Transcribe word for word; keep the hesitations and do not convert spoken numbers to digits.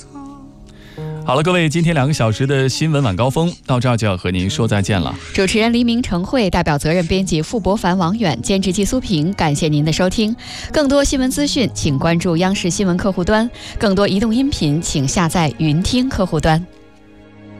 好了，各位，今天两个小时的新闻晚高峰到这儿就要和您说再见了。 主持人黎明、程慧，代表责任编辑傅博凡、王远，监制季苏平，感谢您的收听。更多新闻资讯，请关注央视新闻客户端；更多移动音频，请下载云听客户端。